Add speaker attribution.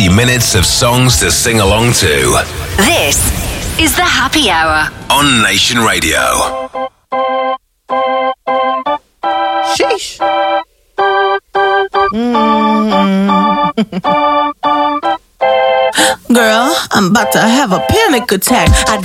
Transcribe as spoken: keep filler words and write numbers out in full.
Speaker 1: ninety minutes of songs to sing along to.
Speaker 2: This is the Happy Hour
Speaker 1: on Nation Radio.
Speaker 3: Sheesh. Mm. Girl, I'm about to have a panic attack. I